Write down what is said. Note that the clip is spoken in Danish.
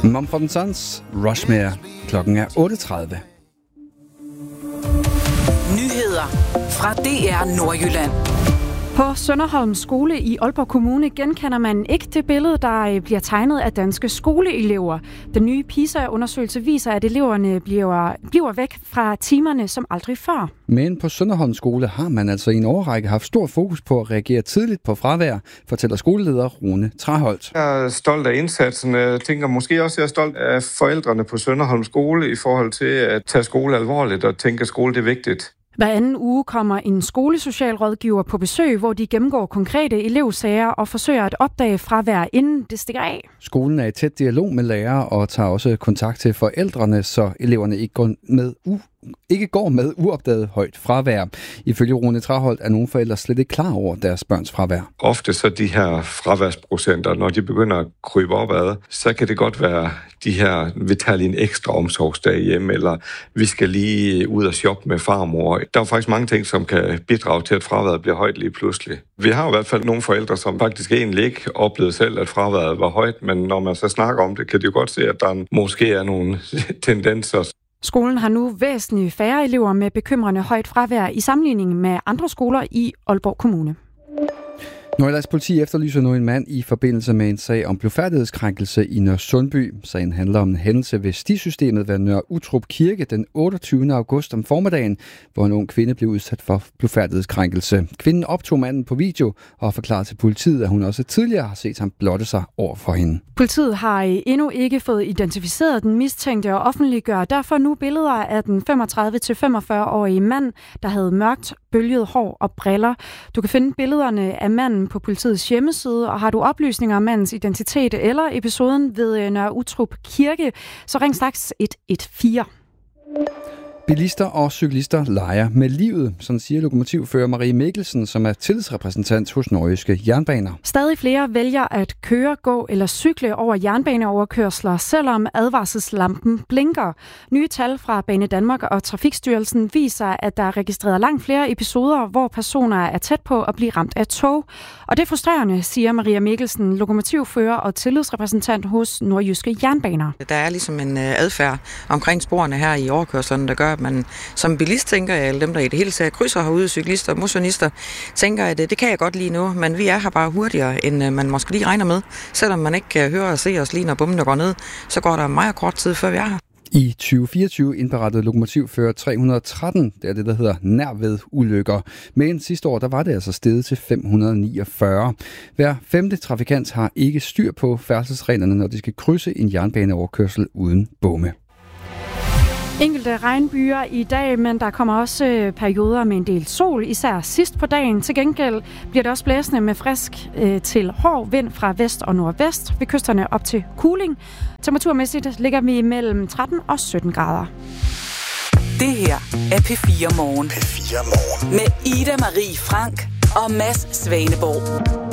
Mumford & Sons, Rushmere. Klokken er 8:30. Nyheder fra DR Nordjylland. På Sønderholm skole i Aalborg Kommune genkender man ikke det billede, der bliver tegnet af danske skoleelever. Den nye PISA-undersøgelse viser, at eleverne bliver væk fra timerne som aldrig før. Men på Sønderholm skole har man altså i en årrække haft stor fokus på at reagere tidligt på fravær, fortæller skoleleder Rune Traholt. Jeg er stolt af indsatsen. Jeg tænker måske også, at jeg er stolt af forældrene på Sønderholm skole i forhold til at tage skole alvorligt og tænke, at skole det er vigtigt. Hver anden uge kommer en skolesocialrådgiver på besøg, hvor de gennemgår konkrete elevsager og forsøger at opdage fravær, inden det stikker af. Skolen er i tæt dialog med lærere og tager også kontakt til forældrene, så eleverne ikke går med uopdaget højt fravær. Ifølge Rune Traholt er nogle forældre slet ikke klar over deres børns fravær. Ofte så de her fraværsprocenter, når de begynder at krybe opad, så kan det godt være de her, vi tager lige en ekstra omsorgsdag hjem, eller vi skal lige ud og shoppe med farmor. Der er faktisk mange ting, som kan bidrage til, at fraværet bliver højt lige pludselig. Vi har i hvert fald nogle forældre, som faktisk egentlig ikke oplevede selv, at fraværet var højt, men når man så snakker om det, kan de jo godt se, at der måske er nogle tendenser. Skolen har nu væsentligt færre elever med bekymrende højt fravær i sammenligning med andre skoler i Aalborg Kommune. Nordjyllands politi efterlyser nu en mand i forbindelse med en sag om blufærdighedskrænkelse i Nørresundby. Sagen handler om en hændelse ved stisystemet ved Nørre Utrup Kirke den 28. august om formiddagen, hvor en ung kvinde blev udsat for blufærdighedskrænkelse. Kvinden optog manden på video og forklarede til politiet, at hun også tidligere har set ham blotte sig over for hende. Politiet har endnu ikke fået identificeret den mistænkte og offentliggør derfor nu billeder af den 35-45-årige mand, der havde mørkt, bølget hår og briller. Du kan finde billederne af manden på politiets hjemmeside, og har du oplysninger om mandens identitet eller episoden ved Nørre Utrup Kirke, så ring straks 114. Bilister og cyklister leger med livet, sådan siger lokomotivfører Marie Mikkelsen, som er tillidsrepræsentant hos Nordjyske Jernbaner. Stadig flere vælger at køre, gå eller cykle over jernbaneoverkørsler, selvom advarselslampen blinker. Nye tal fra Banedanmark og Trafikstyrelsen viser, at der er registreret langt flere episoder, hvor personer er tæt på at blive ramt af tog. Og det er frustrerende, siger Maria Mikkelsen, lokomotivfører og tillidsrepræsentant hos Nordjyske Jernbaner. Der er ligesom en adfærd omkring sporene her i overkørslerne, der gør, at man som bilist tænker, eller dem, der i det hele taget krydser herude, cyklister og motionister, tænker, at det kan jeg godt lige nu, men vi er her bare hurtigere, end man måske lige regner med. Selvom man ikke kan høre og se os lige, når bomben går ned, så går der meget kort tid, før vi er her. I 2024 indberettede lokomotivfører 313, det er det, der hedder nærved-ulykker. Men sidste år, der var det altså steget til 549. Hver femte trafikant har ikke styr på færdselsreglerne, når de skal krydse en jernbaneoverkørsel uden bomme. Enkelte regnbyer i dag, men der kommer også perioder med en del sol, især sidst på dagen. Til gengæld bliver det også blæsende med frisk til hård vind fra vest og nordvest ved kysterne op til kuling. Temperaturmæssigt ligger vi mellem 13 og 17 grader. Det her er P4 Morgen. P4 Morgen. Med Ida Marie Frank og Mads Svaneborg.